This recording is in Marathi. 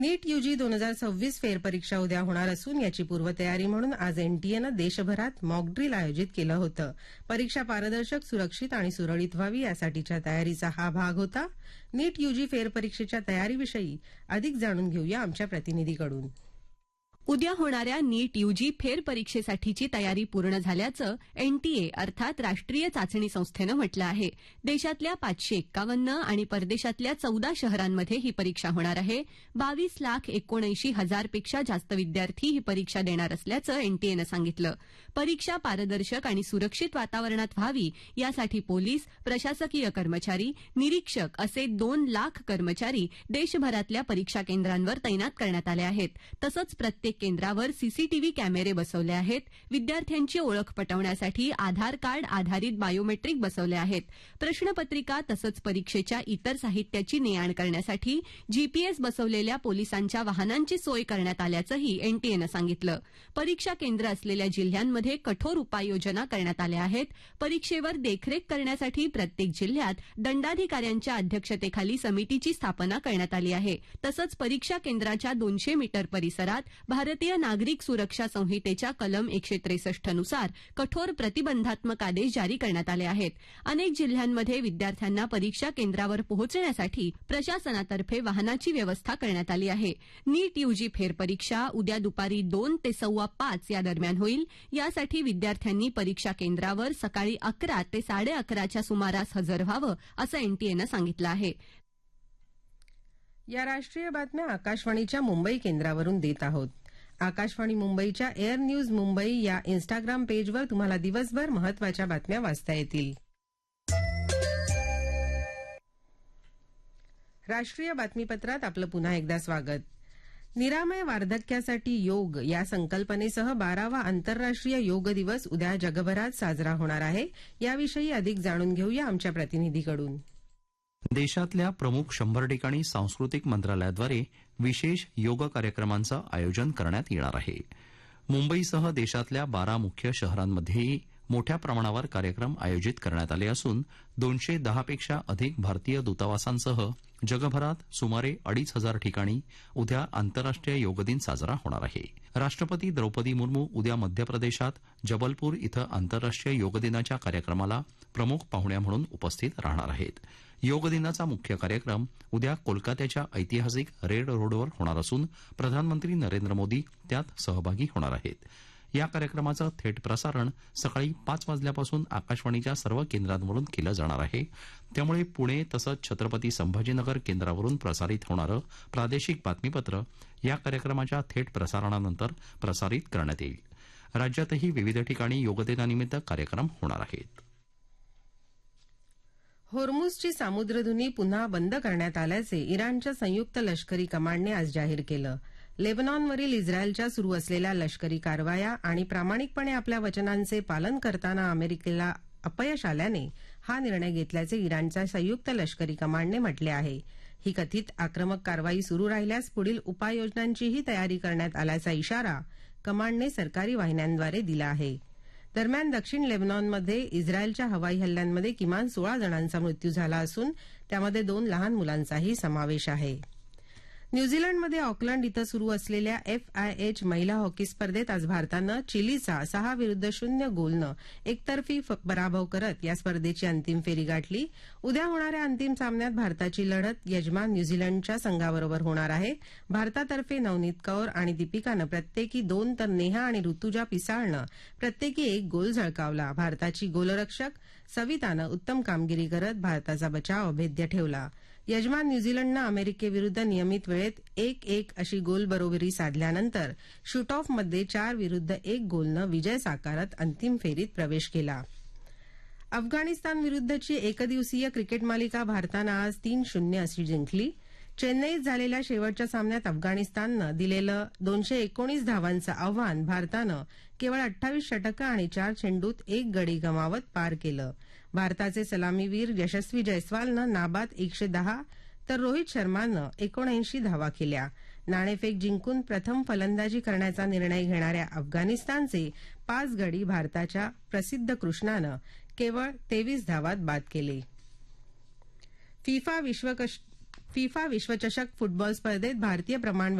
नीट यूजी 2026 फेरपरीक्षा उद्या होणार असून याची पूर्वतयारी म्हणून आज एनटीएनं देशभरात मॉकड्रील आयोजित केलं होतं. परीक्षा पारदर्शक, सुरक्षित आणि सुरळीत व्हावी यासाठीच्या तयारीचा हा भाग होता. नीट यूजी फेरपरीक्षेच्या तयारीविषयी अधिक जाणून घेऊया आमच्या प्रतिनिधीकडून. उद्या होणाऱ्या नीट यूजी फेरपरीक्षेसाठीची तयारी पूर्ण झाल्याचं एनटीए अर्थात राष्ट्रीय चाचणी संस्थेनं म्हटलं आहे. देशातल्या 551 आणि परदेशातल्या 14 शहरांमध्ये ही परीक्षा होणार आहे. 22,79,000 पेक्षा जास्त विद्यार्थी ही परीक्षा देणार असल्याचं एनटीएनं सांगितलं. परीक्षा पारदर्शक आणि सुरक्षित वातावरणात व्हावी यासाठी पोलीस, प्रशासकीय कर्मचारी, निरीक्षक असे 2 लाख कर्मचारी देशभरातल्या परीक्षा केंद्रांवर तैनात करण्यात आले आहेत. तसंच प्रत्येक केंद्रावर सीसीटीव्ही कॅमेरे बसवले आहेत. विद्यार्थ्यांची ओळख पटवण्यासाठी आधार कार्ड आधारित बायोमेट्रिक बसवले आहेत. प्रश्नपत्रिका तसंच परीक्षेच्या इतर साहित्याची ने-आण करण्यासाठी जीपीएस बसवलेल्या पोलिसांच्या वाहनांची सोय करण्यात आल्याचंही एनटीएनं सांगितलं. परीक्षा केंद्र असलेल्या जिल्ह्यांमध्ये कठोर उपाययोजना करण्यात आल्या आहेत. परीक्षेवर देखरेख करण्यासाठी प्रत्येक जिल्ह्यात दंडाधिकाऱ्यांच्या अध्यक्षतेखाली समितीची स्थापना करण्यात आली आहे. तसंच परीक्षा केंद्राच्या 200 मीटर परिसरात भारतीय नागरिक सुरक्षा संहितेच्या कलम 163 नुसार कठोर प्रतिबंधात्मक आदेश जारी करण्यात आले आहेत. अनेक जिल्ह्यांमध्ये विद्यार्थ्यांना परीक्षा केंद्रावर पोहोचण्यासाठी प्रशासनातर्फे वाहनाची व्यवस्था करण्यात आली आहे. नीट यूजी फेरपरीक्षा उद्या दुपारी 2 ते 5:15 या दरम्यान होईल. यासाठी विद्यार्थ्यांनी परीक्षा केंद्रावर सकाळी 11 ते 11:30च्या सुमारास हजर व्हावं असं एनटीएनं सांगितलं आहे. या राष्ट्रीय बातम्या आकाशवाणीच्या मुंबई केंद्रावरून देत आहोत. आकाशवाणी मुंबईच्या एअर न्यूज मुंबई या इन्स्टाग्राम पेजवर तुम्हाला दिवसभर महत्वाच्या बातम्या वाचता येतील. राष्ट्रीय बातमीपत्रात आपलं पुन्हा एकदा स्वागत. निरामय वार्धक्यासाठी योग या संकल्पनेसह 12वा आंतरराष्ट्रीय योग दिवस उद्या जगभरात साजरा होणार आहे. याविषयी अधिक जाणून घेऊया आमच्या प्रतिनिधीकडून. देशातल्या प्रमुख 100 ठिकाणी सांस्कृतिक मंत्रालयाद्वारे विशेष योग कार्यक्रमांचं आयोजन करण्यात येणार आहे. मुंबईसह देशातल्या 12 मुख्य शहरांमध्येही मोठ्या प्रमाणावर कार्यक्रम आयोजित करण्यात आले असून 210 पेक्षा अधिक भारतीय दूतावासांसह जगभरात सुमारे 2,500 ठिकाणी उद्या आंतरराष्ट्रीय योग दिन साजरा होणार आहे. राष्ट्रपती द्रौपदी मुर्मू उद्या मध्य प्रदेशात जबलपूर इथं आंतरराष्ट्रीय योग दिनाच्या कार्यक्रमाला प्रमुख पाहुण्या म्हणून उपस्थित राहणार आहेत. योग दिनाचा मुख्य कार्यक्रम उद्या कोलकात्याच्या ऐतिहासिक रेड रोडवर होणार असून प्रधानमंत्री नरेंद्र मोदी त्यात सहभागी होणार आहेत. या कार्यक्रमाचं थेट प्रसारण सकाळी 5 वाजल्यापासून आकाशवाणीच्या सर्व केंद्रांवरून केलं जाणार आहे. त्यामुळे पुणे तसंच छत्रपती संभाजीनगर केंद्रावरून प्रसारित होणारं प्रादेशिक बातमीपत्र या कार्यक्रमाच्या थेट प्रसारणानंतर प्रसारित करण्यात येईल. राज्यातही विविध ठिकाणी योगदिनानिमित्त कार्यक्रम होणार आहेत. होर्मुझची सामुद्रधुनी पुन्हा बंद करण्यात आल्याचे इराणच्या संयुक्त लष्करी कमांडने आज जाहीर केलं. लेबनॉनवरील इस्रायलच्या सुरू असलेल्या लष्करी कारवाया आणि प्रामाणिकपणे आपल्या वचनांचे पालन करताना अमेरिकेला अपयश आल्याने हा निर्णय घेतल्याचे इराणच्या संयुक्त लष्करी कमांडने म्हटले आहे. ही कथित आक्रमक कारवाई सुरू राहिल्यास पुढील उपाययोजनांचीही तयारी करण्यात आल्याचा इशारा कमांडने सरकारी वाहिन्यांद्वारे दिला आहे. दरम्यान दक्षिण लेबनॉनमध्ये इस्रायलच्या हवाई हल्ल्यांमध्ये किमान 16 जणांचा मृत्यू झाला असून त्यामध्ये 2 लहान मुलांचाही समावेश आहे. न्यूझीलंडमध्ये ऑकलंड इथं सुरू असलेल्या FIH महिला हॉकी स्पर्धेत आज भारतानं चिलीचा 6-0 गोलनं एकतर्फी पराभव करत या स्पर्धेची अंतिम फेरी गाठली. उद्या होणाऱ्या अंतिम सामन्यात भारताची लढत यजमान न्यूझीलंडच्या संघाबरोबर होणार आहे. भारतातर्फे नवनीत कौर आणि दीपिकानं प्रत्येकी 2 तर नेहा आणि ऋतुजा पिसाळनं प्रत्येकी 1 गोल झळकावला. भारताची गोलरक्षक सवितानं उत्तम कामगिरी करत भारताचा बचाव अभेद्य ठेवला. यजमान न्यूझीलंडनं अमेरिकेविरुद्ध नियमित वेळेत 1-1 अशी गोल बरोबरी साधल्यानंतर शूटऑफमध्ये 4-1 गोलनं विजय साकारत अंतिम फेरीत प्रवेश केला. अफगाणिस्तानविरुद्धची एकदिवसीय क्रिकेट मालिका भारतानं आज 3-0 अशी जिंकली. चेन्नईत झालेल्या शेवटच्या सामन्यात अफगाणिस्ताननं दिलेलं 219 धावांचं आव्हान भारतानं केवळ 28 षटकं आणि 4 चेंडूत 1 गडी गमावत पार केलं. भारताचे सलामीवीर यशस्वी जयस्वालनं नाबाद 110 तर रोहित शर्मानं 79 धावा केल्या. नाणेफेक जिंकून प्रथम फलंदाजी करण्याचा निर्णय घेणाऱ्या अफगाणिस्तानचे 5 गडी भारताच्या प्रसिद्ध कृष्णानं केवळ 23 धावात बाद केले. फिफा फिफा विश्वचषक फुटबॉल स्पर्धेत भारतीय प्रमाण